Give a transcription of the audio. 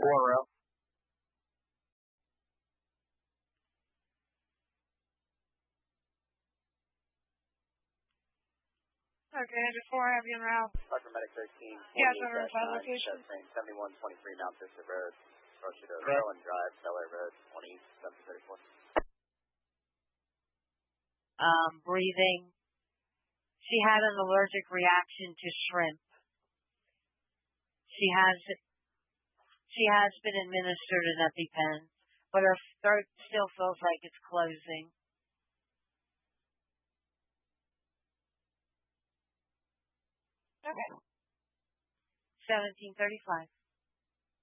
row. Okay, before I have you en route. Dr. Medic 13, Yeah, so roadside location. 7123 Mount Vista Road, Rowan Drive, Delaware Road, 2734. Breathing. She had an allergic reaction to shrimp. She has been administered an EpiPen, but her throat still feels like it's closing. Okay. 1735.